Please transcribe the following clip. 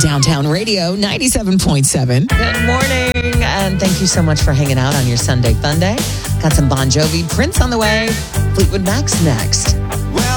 Downtown Radio 97.7. Good morning, and thank you so much for hanging out on your Sunday Fun Day. Got some Bon Jovi, Prince on the way, Fleetwood Mac's next.